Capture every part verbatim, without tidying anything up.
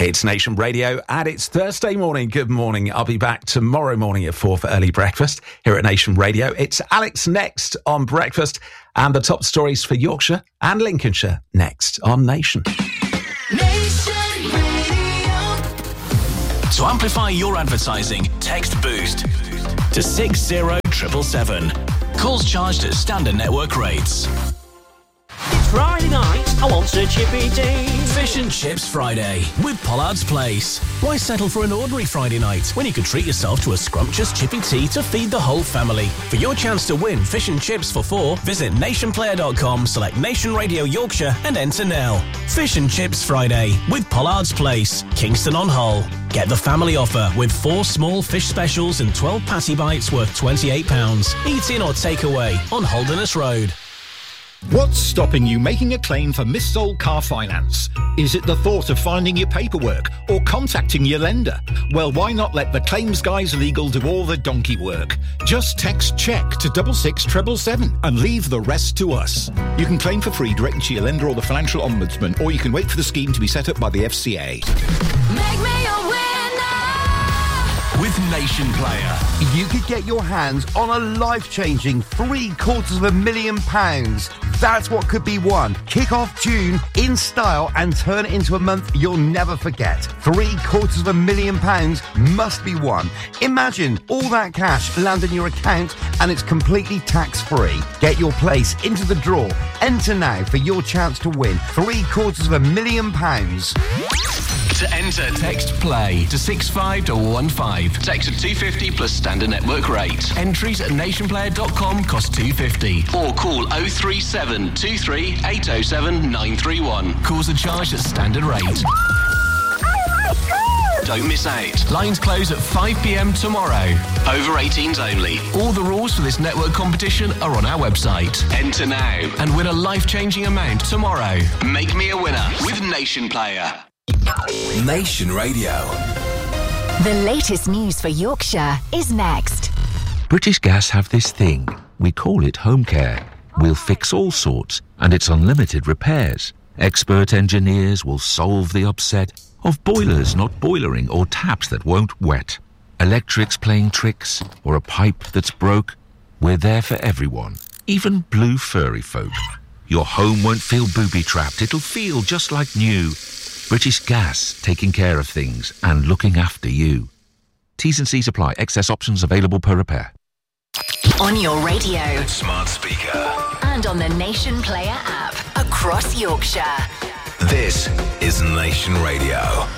It's Nation Radio and it's Thursday morning. Good morning. I'll be back tomorrow morning at four for early breakfast here at Nation Radio. It's Alex next on breakfast and the top stories for Yorkshire and Lincolnshire next on Nation. Nation Radio. To amplify your advertising, text BOOST to six zero seven seven seven. Calls charged at standard network rates. It's Friday night, I want a chippy tea. Fish and Chips Friday with Pollard's Place. Why settle for an ordinary Friday night when you could treat yourself to a scrumptious chippy tea to feed the whole family? For your chance to win fish and chips for four, visit nation player dot com, select Nation Radio Yorkshire and enter now. Fish and Chips Friday with Pollard's Place, Kingston on Hull. Get the family offer with four small fish specials and twelve patty bites worth twenty-eight pounds. Eat in or take away on Holderness Road. What's stopping you making a claim for missold car finance? Is it the thought of finding your paperwork or contacting your lender? Well, why not let the Claims Guys Legal do all the donkey work? Just text check to six six seven seven seven and leave the rest to us. You can claim for free directly to your lender or the Financial Ombudsman, or you can wait for the scheme to be set up by the F C A. Make me a winner. With Nation Player. You could get your hands on a life-changing three quarters of a million pounds. That's what could be won. Kick off June in style and turn it into a month you'll never forget. Three quarters of a million pounds must be won. Imagine all that cash land in your account and it's completely tax-free. Get your place into the draw. Enter now for your chance to win three quarters of a million pounds. To enter, text play to six five one one five. Text at two fifty plus standard network rate. Entries at nation player dot com cost two fifty. Or call oh three seven two three eight oh seven nine three one. Calls are charged at standard rate. Don't miss out. Lines close at five p.m. tomorrow. Over eighteens only. All the rules for this network competition are on our website. Enter now and win a life-changing amount tomorrow. Make me a winner with Nation Player. Nation Radio. The latest news for Yorkshire is next. British Gas have this thing. We call it home care. We'll fix all sorts, and it's unlimited repairs. Expert engineers will solve the upset of boilers not boilering or taps that won't wet. Electrics playing tricks or a pipe that's broke. We're there for everyone, even blue furry folk. Your home won't feel booby-trapped. It'll feel just like new. British Gas, taking care of things and looking after you. T's and C's apply. Excess options available per repair. On your radio. Smart speaker. And on the Nation Player app. Across Yorkshire. This is Nation Radio.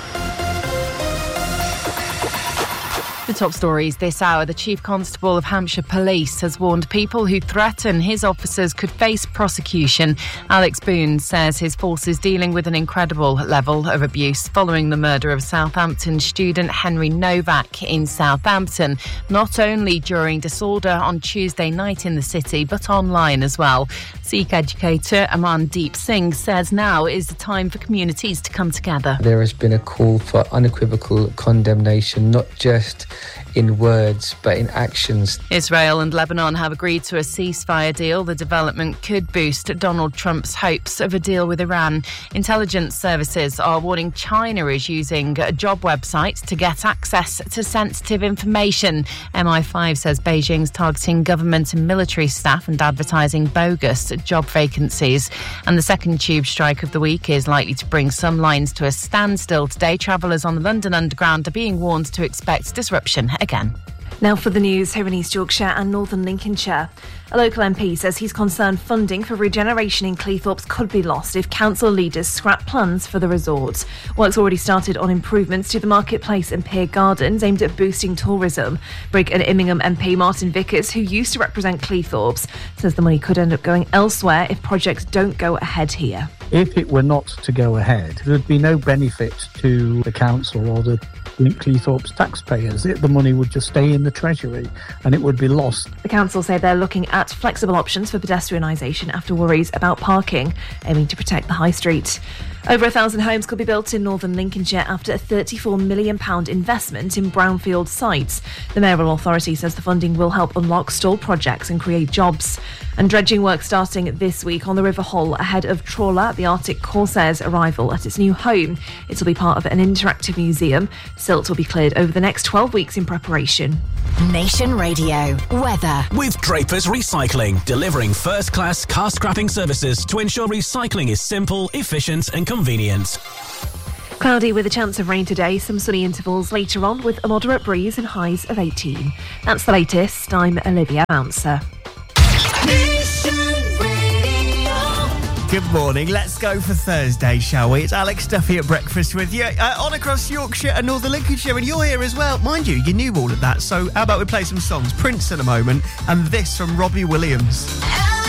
The top stories this hour. The Chief Constable of Hampshire Police has warned people who threaten his officers could face prosecution. Alex Boone says his force is dealing with an incredible level of abuse following the murder of Southampton student Henry Novak in Southampton, not only during disorder on Tuesday night in the city, but online as well. Sikh educator Amandeep Singh says now is the time for communities to come together. There has been a call for unequivocal condemnation, not just in words but in actions. Israel and Lebanon have agreed to a ceasefire deal. The development could boost Donald Trump's hopes of a deal with Iran. Intelligence services are warning China is using a job website to get access to sensitive information. M I five says Beijing's targeting government and military staff and advertising bogus job vacancies. And the second tube strike of the week is likely to bring some lines to a standstill today. Travellers on the London Underground are being warned to expect disruption again. Now for the news here in East Yorkshire and Northern Lincolnshire. A local M P says he's concerned funding for regeneration in Cleethorpes could be lost if council leaders scrap plans for the resort. Work's already started on improvements to the marketplace and pier gardens aimed at boosting tourism. Brigg and Immingham M P Martin Vickers, who used to represent Cleethorpes, says the money could end up going elsewhere if projects don't go ahead here. If it were not to go ahead, there'd be no benefit to the council or the Cleethorpes taxpayers. It, the money would just stay in the Treasury and it would be lost. The council say they're looking at flexible options for pedestrianisation after worries about parking, aiming to protect the high street. Over a thousand homes could be built in Northern Lincolnshire after a thirty-four million pounds investment in brownfield sites. The mayoral authority says the funding will help unlock stalled projects and create jobs. And dredging work starting this week on the River Hull ahead of Trawler, the Arctic Corsair's arrival at its new home. It'll be part of an interactive museum. Silt will be cleared over the next twelve weeks in preparation. Nation Radio weather. With Draper's Recycling, delivering first-class car scrapping services to ensure recycling is simple, efficient and convenient. Cloudy with a chance of rain today, some sunny intervals later on with a moderate breeze and highs of eighteen. That's the latest. I'm Olivia Bouncer. Good morning. Let's go for Thursday, shall we? It's Alex Duffy at breakfast with you. Uh, on across Yorkshire and Northern Lincolnshire, and you're here as well. Mind you, you knew all of that, so how about we play some songs? Prince in a moment, and this from Robbie Williams.